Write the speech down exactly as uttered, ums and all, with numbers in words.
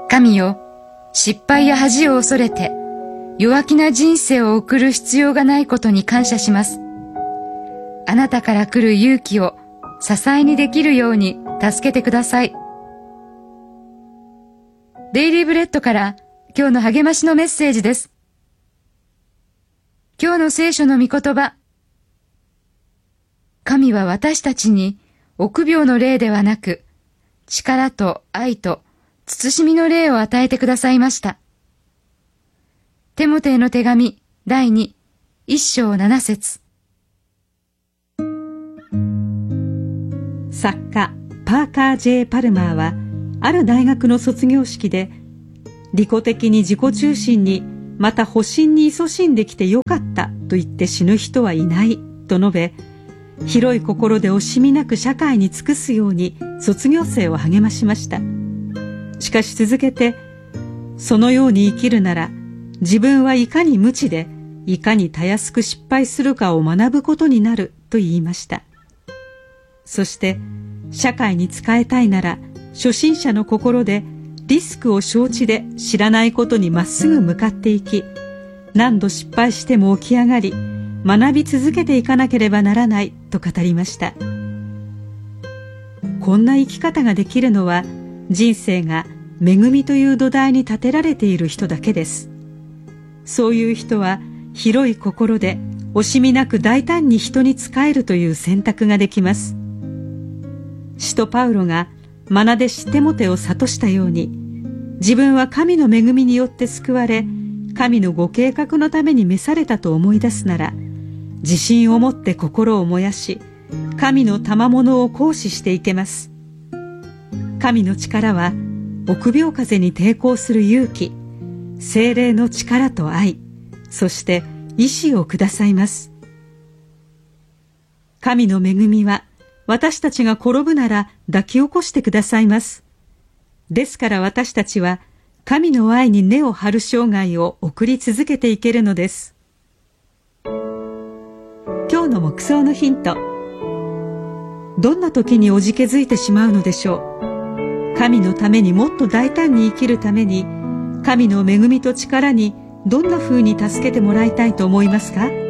神よ、失敗や恥を恐れて弱気な人生を送る必要がないことに感謝します。あなたから来る勇気を支えにできるように助けてください。デイリーブレッドから今日の励ましのメッセージです。今日の聖書の御言葉。神は私たちに臆病の霊ではなく、力と愛と慎みの霊を与えてくださいました。テモテへの手紙だいに、一章七節。 作家パーカー・ジェイ・パルマーはある大学の卒業式で、利己的に自己中心にまた保身に勤しんできてよかったと言って死ぬ人はいないと述べ、広い心で惜しみなく社会に尽くすように卒業生を励ましました。しかし続けて、そのように生きるなら自分はいかに無知でいかにたやすく失敗するかを学ぶことになると言いました。そして社会に仕えたいなら初心者の心でリスクを承知で知らないことにまっすぐ向かっていき、何度失敗しても起き上がり学び続けていかなければならないと語りました。こんな生き方ができるのは人生が恵みという土台に立てられている人だけです。そういう人は広い心で惜しみなく大胆に人に仕えるという選択ができます。使徒パウロが愛弟子テモテを諭したように、自分は神の恵みによって救われ、神のご計画のために召されたと思い出すなら、自信を持って心を燃やし、神の賜物を行使していけます。神の力は臆病風に抵抗する勇気、聖霊の力と愛、そして意志をくださいます。神の恵みは私たちが転ぶなら抱き起こしてくださいます。ですから私たちは神の愛に根を張る生涯を送り続けていけるのです。今日の黙想のヒント。どんな時におじけづいてしまうのでしょう。神のためにもっと大胆に生きるために、神の恵みと力にどんな風に助けてもらいたいと思いますか？